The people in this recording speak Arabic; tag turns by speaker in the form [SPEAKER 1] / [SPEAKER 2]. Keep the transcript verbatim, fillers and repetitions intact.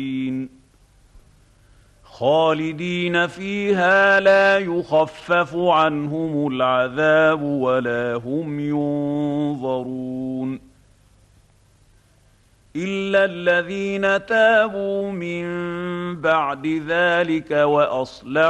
[SPEAKER 1] خالدين فيها لا يخفف عنهم العذاب ولا هم ينظرون إلا الذين تابوا من بعد ذلك وأصلحوا